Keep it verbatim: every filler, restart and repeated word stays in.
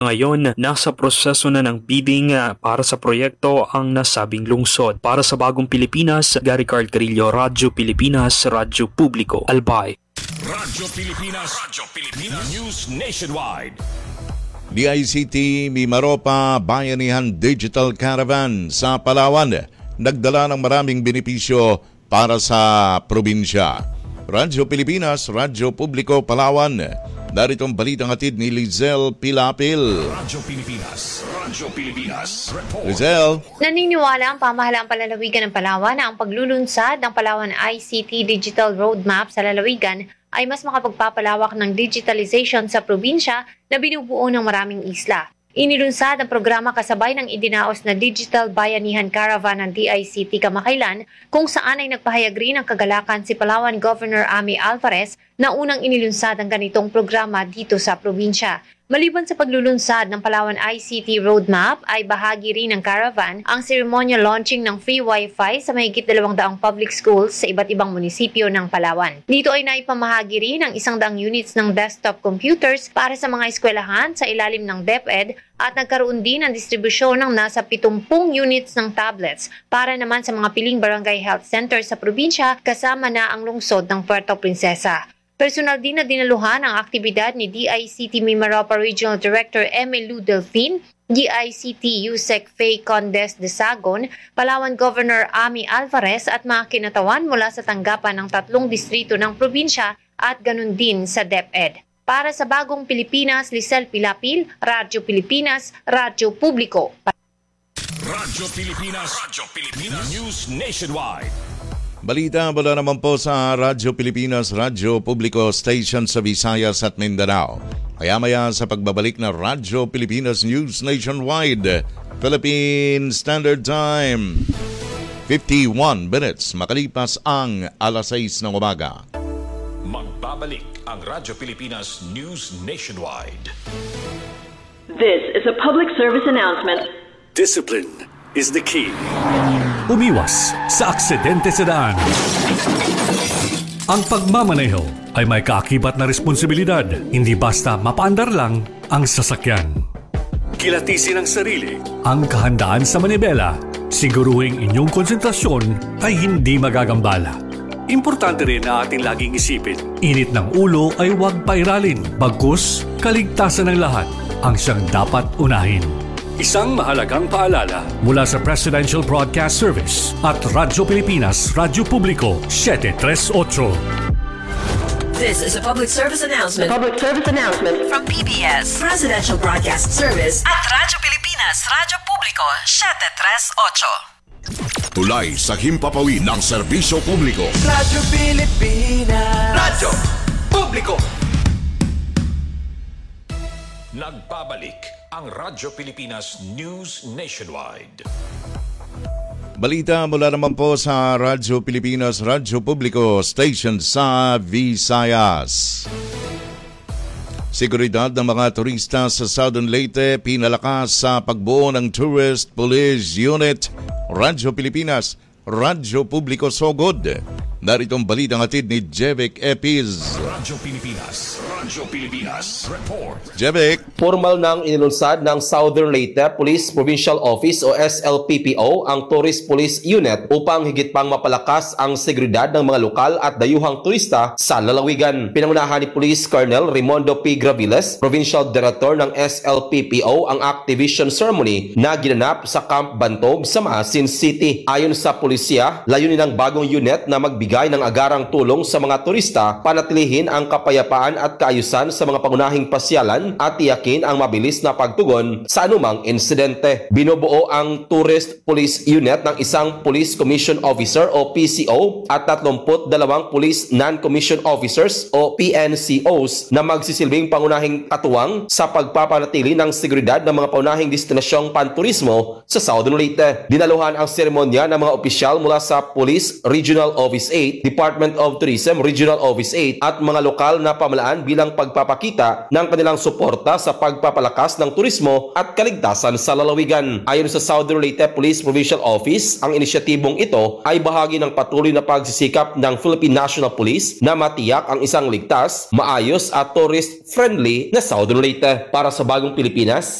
Ngayon, nasa proseso na ng bidding para sa proyekto ang nasabing lungsod. Para sa Bagong Pilipinas, Gary Carl Carillo, Radyo Pilipinas, Radyo Publiko, Albay. Radyo Pilipinas, Radyo Pilipinas, News Nationwide. D I C T Mimaropa Bayanihan Digital Caravan sa Palawan, nagdala ng maraming benepisyo para sa probinsya. Radyo Pilipinas, Radyo Publiko, Palawan. Daritong balitang hatid ni Lizelle Pilapil. Radyo Pilipinas, Radyo Pilipinas, report. Lizelle. Naniniwala ang pamahalaang palalawigan ng Palawan na ang paglulunsad ng Palawan I C T Digital Roadmap sa lalawigan ay mas makapagpapalawak ng digitalization sa probinsya na binubuo ng maraming isla. Inilunsad ang programa kasabay ng idinaos na Digital Bayanihan Caravan ng D I C T kamakailan, kung saan ay nagpahayag rin ng kagalakan si Palawan Governor Ami Alvarez na unang inilunsad ang ganitong programa dito sa probinsya. Maliban sa paglulunsad ng Palawan I C T Roadmap, ay bahagi rin ng caravan ang ceremonial launching ng free wifi sa mahigit dalawang daang public schools sa iba't ibang munisipyo ng Palawan. Dito ay naipamahagi rin ang isang daang units ng desktop computers para sa mga eskwelahan sa ilalim ng DepEd at nagkaroon din ng distribusyon ng nasa pitungpung units ng tablets para naman sa mga piling barangay health center sa probinsya kasama na ang lungsod ng Puerto Princesa. Personal din na dinaluhan ang aktibidad ni D I C T Mimaropa Regional Director Emelu Delfin, D I C T U S E C Faye Condes de Sagon, Palawan Governor Ami Alvarez at mga kinatawan mula sa tanggapan ng tatlong distrito ng probinsya at ganun din sa DepEd. Para sa Bagong Pilipinas, Lizelle Pilapil, Radyo Pilipinas, Radyo Publiko. Radyo Pilipinas, Radyo Pilipinas, News Nationwide. Balita mula naman po sa Radyo Pilipinas, Radyo Publiko Station sa Visayas at Mindanao. Maya-maya sa pagbabalik na Radyo Pilipinas News Nationwide, Philippine Standard Time. fifty-one minutes makalipas ang alas sais ng umaga. Magbabalik ang Radyo Pilipinas News Nationwide. This is a public service announcement. Discipline is the key. Umiwas sa aksidente sa daan. Ang pagmamaneho ay may kaakibat na responsibilidad, hindi basta mapaandar lang ang sasakyan. Kilatisin ang sarili, ang kahandaan sa manibela, siguruhing inyong konsentrasyon ay hindi magagambala. Importante rin na ating laging isipin, init ng ulo ay huwag pairalin, bagkus kaligtasan ng lahat ang siyang dapat unahin. Isang mahalagang paalala mula sa Presidential Broadcast Service at Radyo Pilipinas, Radyo Publiko, seven thirty-eight. This is a public service announcement. Public service announcement From P B S, Presidential Broadcast Service at Radyo Pilipinas, Radyo Publiko, seven thirty-eight. Tulay sa himpapawid ng serbisyo publiko. Radyo Pilipinas, Radyo Publiko. Nagbabalik ang Radyo Pilipinas News Nationwide. Balita mula naman po sa Radyo Pilipinas, Radyo Publiko Station sa Visayas. Seguridad ng mga turista sa Southern Leyte pinalakas sa pagbuo ng Tourist Police Unit. Radyo Pilipinas, Radyo Publiko Sogod. Naritong balitang hatid ni Jevek Epiz. Radyo Pilipinas, Radyo Pilipinas, report. Jevek. Formal nang inilunsad ng Southern Leyte Police Provincial Office o S L P P O ang Tourist Police Unit upang higit pang mapalakas ang seguridad ng mga lokal at dayuhang turista sa lalawigan. Pinangunahan ni Police Colonel Raimondo P. Graviles, Provincial Director ng S L P P O, ang activation ceremony na ginanap sa Camp Bantog sa Maasin City. Ayon sa pulisya, layunin ng bagong unit na magbigay ng agarang tulong sa mga turista, panatilihin ang kapayapaan at kaayusan sa mga pangunahing pasyalan at tiyakin ang mabilis na pagtugon sa anumang insidente. Binubuo ang Tourist Police Unit ng isang Police Commission Officer o P C O at tatlumpu't dalawang Police Non-Commission Officers o P N C Os na magsisilbing pangunahing katuwang sa pagpapanatili ng seguridad ng mga pangunahing destinasyong panturismo sa Southern Leyte. Dinaluhan ang seremonya ng mga opisyal mula sa Police Regional Office eight, eight, Department of Tourism Regional Office eight at mga lokal na pamahalaan bilang pagpapakita ng kanilang suporta sa pagpapalakas ng turismo at kaligtasan sa lalawigan. Ayon sa Southern Leyte Police Provincial Office, ang inisyatibong ito ay bahagi ng patuloy na pagsisikap ng Philippine National Police na matiyak ang isang ligtas, maayos at tourist-friendly na Southern Leyte. Para sa Bagong Pilipinas,